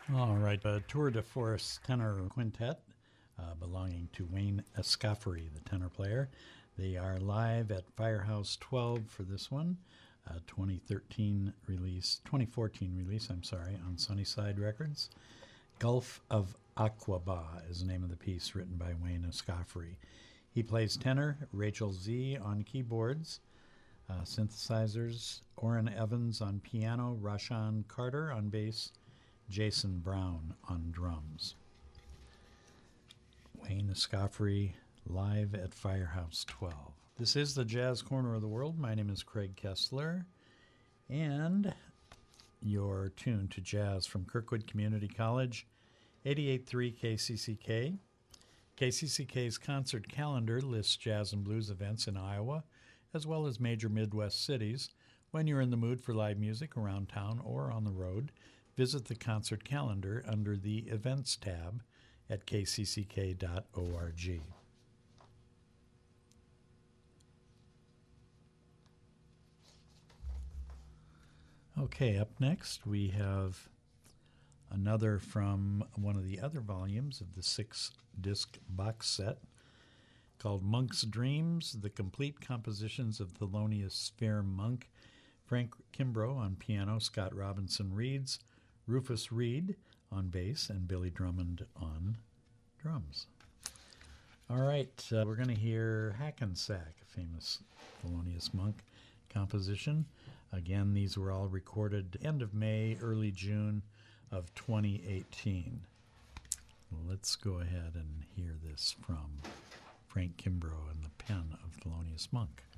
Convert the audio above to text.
All right, a tour de force tenor quintet belonging to Wayne Escoffery, the tenor player. They are live at Firehouse 12 for this one, 2014 release, on Sunnyside Records. Gulf of Aqaba is the name of the piece, written by Wayne Escoffery. He plays tenor, Rachel Z on keyboards, synthesizers, Orrin Evans on piano, Rashawn Carter on bass, Jason Brown on drums. Wayne Escoffery live at Firehouse 12. This is the Jazz Corner of the World. My name is Craig Kessler, and you're tuned to jazz from Kirkwood Community College, 88.3 KCCK. KCCK's concert calendar lists jazz and blues events in Iowa, as well as major Midwest cities. When you're in the mood for live music around town or on the road, visit the concert calendar under the Events tab at kcck.org. Okay, up next we have another from one of the other volumes of the 6-disc box set called Monk's Dreams, The Complete Compositions of Thelonious Sphere Monk. Frank Kimbrough on piano, Scott Robinson reads, Rufus Reed on bass, and Billy Drummond on drums. All right, we're going to hear Hackensack, a famous Thelonious Monk composition. Again, these were all recorded end of May, early June of 2018. Let's go ahead and hear this from Frank Kimbrough and the pen of Thelonious Monk.